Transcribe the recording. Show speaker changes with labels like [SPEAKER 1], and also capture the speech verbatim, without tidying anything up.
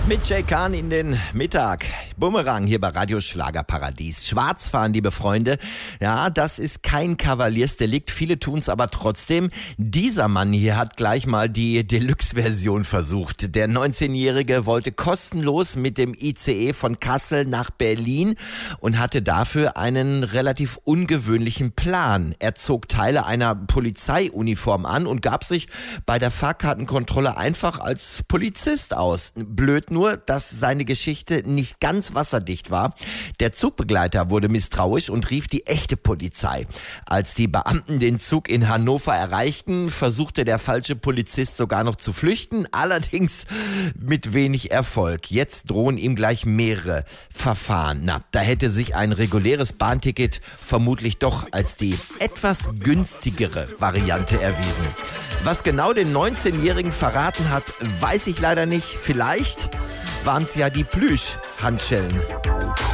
[SPEAKER 1] Mit Jay Kahn in den Mittag. Bumerang hier bei Radio Schlagerparadies. Schwarz fahren, liebe Freunde. Ja, das ist kein Kavaliersdelikt. Viele tun es aber trotzdem. Dieser Mann hier hat gleich mal die Deluxe-Version versucht. Der neunzehnjährige wollte kostenlos mit dem I C E von Kassel nach Berlin und hatte dafür einen relativ ungewöhnlichen Plan. Er zog Teile einer Polizeiuniform an und gab sich bei der Fahrkartenkontrolle einfach als Polizist aus. Blöd nur, dass seine Geschichte nicht ganz wasserdicht war. Der Zugbegleiter wurde misstrauisch und rief die echte Polizei. Als die Beamten den Zug in Hannover erreichten, versuchte der falsche Polizist sogar noch zu flüchten, allerdings mit wenig Erfolg. Jetzt drohen ihm gleich mehrere Verfahren. Na, da hätte sich ein reguläres Bahnticket vermutlich doch als die etwas günstigere Variante erwiesen. Was genau den neunzehnjährigen verraten hat, weiß ich leider nicht. Vielleicht waren es ja die Plüsch-Handschellen.